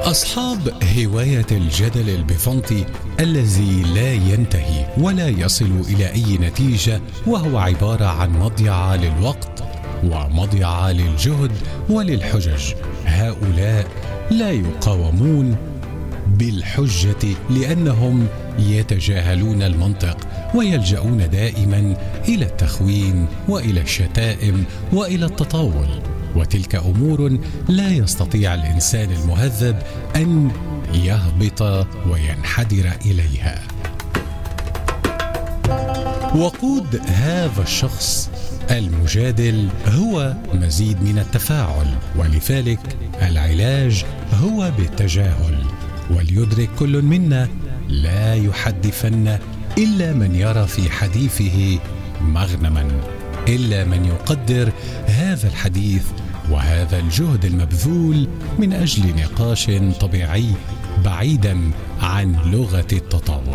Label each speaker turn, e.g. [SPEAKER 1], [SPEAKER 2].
[SPEAKER 1] أصحاب هواية الجدل البفنطي الذي لا ينتهي ولا يصل إلى أي نتيجة، وهو عبارة عن مضيعة للوقت ومضيعة للجهد وللحجج، هؤلاء لا يقاومون بالحجة لأنهم يتجاهلون المنطق ويلجؤون دائما إلى التخوين وإلى الشتائم وإلى التطاول، وتلك أمور لا يستطيع الإنسان المهذب أن يهبط وينحدر إليها. وقود هذا الشخص المجادل هو مزيد من التفاعل، ولذلك العلاج هو بالتجاهل. وليدرك كل منا لا يحدثن إلا من يرى في حديثه مغنما، إلا من يقدر هذا الحديث وهذا الجهد المبذول من أجل نقاش طبيعي بعيدا عن لغة التطاول.